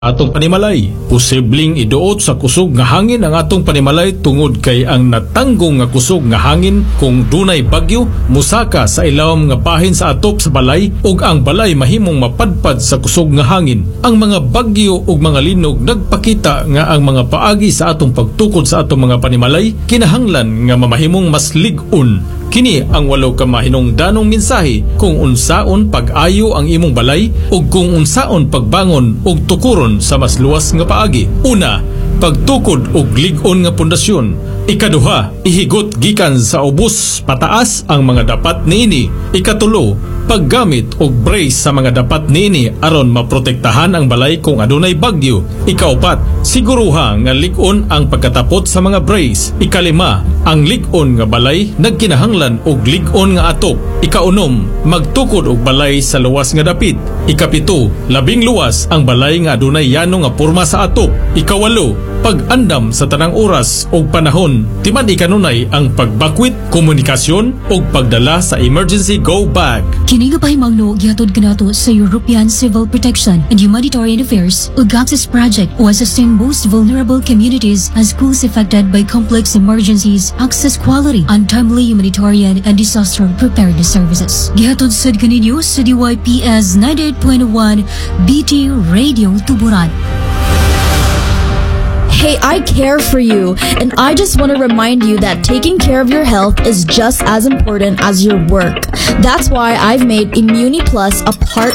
Atong panimalay, posibleng iduot sa kusog nga hangin ang atong panimalay tungod kay ang natanggong nga kusog nga hangin kung dunay bagyo musaka sa ilawom nga bahin sa atop sa balay ug ang balay mahimong mapadpad sa kusog nga hangin. Ang mga bagyo ug mga linog nagpakita nga ang mga paagi sa atong pagtukod sa atong mga panimalay kinahanglan nga mamahimong mas lig-on. Kini ang walo ka mahinungdanong mensahe kung unsaon pag-ayo ang imong balay ug kung unsaon pagbangon ug tukuron sa mas luwas nga paagi. Una, pagtukod og lig-on nga pundasyon. Ikaduha, ihigot gikan sa ubos pataas ang mga dapat niini. Ikatulo, paggamit og brace sa mga dapat niini aron maprotektahan ang balay kung adunay bagyo. Ikaupat, siguruha nga lig-on ang pagkatapot sa mga brace. Ikalima, ang lig-on nga balay nagkinahanglan og lig-on nga atop. Ikaunom, magtukod og balay sa luwas nga dapit. Ikapito, labing luwas ang balay nga adunay yano nga porma sa atop. Ikawalo, pag-andam sa tanang oras o panahon, timan ikanunay ang pagbakwit, komunikasyon o pagdala sa emergency go bag. Kini nga pahimangno gihatod kanato sa European Civil Protection and Humanitarian Affairs ug Access Project o assisting most vulnerable communities and schools affected by complex emergencies, access quality, and timely humanitarian and disaster preparedness services. Gihatod sad kaninyo sa DYPS 98.1 BT Radio Tuburan. Hey, I care for you, and I just want to remind you that taking care of your health is just as important as your work. That's why I've made Immuni Plus a part